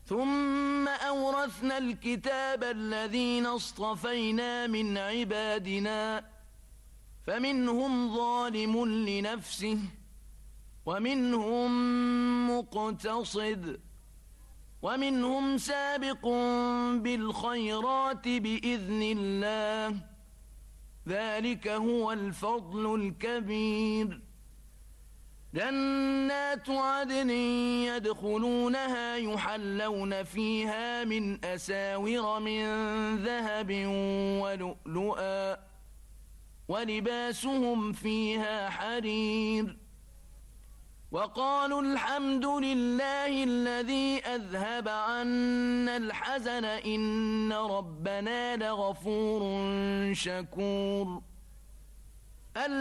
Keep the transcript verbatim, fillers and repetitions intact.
ثم أورثنا الكتاب الذين اصطفينا من عبادنا فمنهم ظالم لنفسه ومنهم مقتصد ومنهم سابق بالخيرات بإذن الله ذلك هو الفضل الكبير. جنات عدن يدخلونها يحلون فيها من أساور من ذهب ولؤلؤا ولباسهم فيها حرير. وقالوا الحمد لله الذي أذهب عنا الحزن إن ربنا لغفور شكور.